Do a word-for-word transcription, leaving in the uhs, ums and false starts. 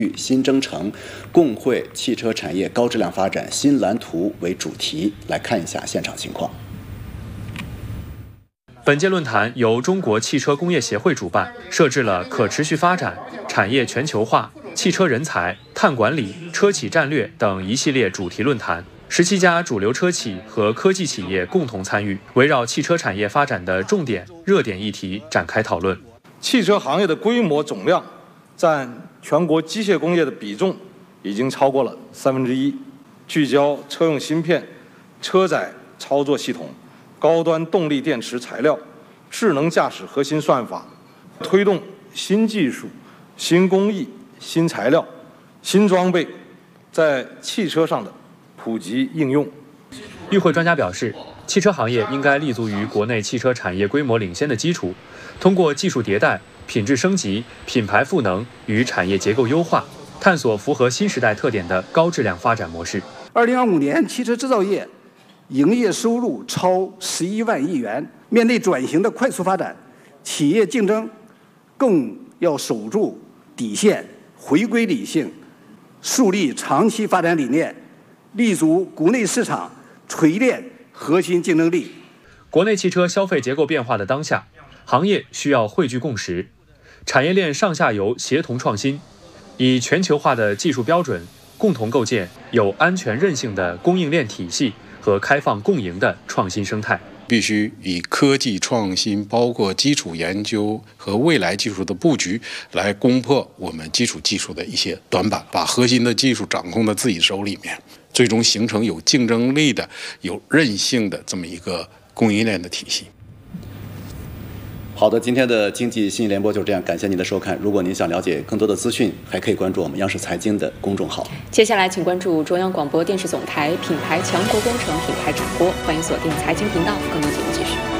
新征程共绘汽车产业高质量发展新蓝图为主题，来看一下现场情况。 本届论坛由中国汽车工业协会主办，设置了可持续发展、产业全球化、汽车人才、碳管理、车企战略等一系列主题论坛。十七家主流车企和科技企业共同参与，围绕汽车产业发展的重点、热点议题展开讨论。 汽车行业的规模总量占全国机械工业的比重已经超过了三分之一，聚焦车用芯片、车载操作系统、高端动力电池材料、智能驾驶核心算法，推动新技术、新工艺、新材料、新装备在汽车上的普及应用。 与会专家表示，汽车行业应该立足于国内汽车产业规模领先的基础，通过技术迭代、品质升级、品牌赋能与产业结构优化，探索符合新时代特点的高质量发展模式。 二零二五年，汽车制造业营业收入超十一万亿元。面对转型的快速发展，企业竞争更要守住底线，回归理性，树立长期发展理念，立足国内市场，锤炼核心竞争力。 国内汽车消费结构变化的当下，行业需要汇聚共识，产业链上下游协同创新，以全球化的技术标准，共同构建有安全韧性的供应链体系和开放共赢的创新生态。 必须以科技创新，包括基础研究和未来技术的布局，来攻破我们基础技术的一些短板，把核心的技术掌控在自己手里面，最终形成有竞争力的、有韧性的这么一个供应链的体系。 好的，今天的经济新闻联播就是这样，感谢您的收看。如果您想了解更多的资讯，还可以关注我们央视财经的公众号。 接下来请关注中央广播电视总台品牌强国工程品牌展播，欢迎锁定财经频道，更多节目继续。